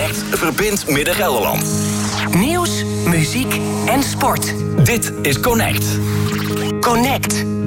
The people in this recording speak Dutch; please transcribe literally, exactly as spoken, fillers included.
Connect verbindt Midden-Gelderland. Nieuws, muziek en sport. Dit is Connect. Connect.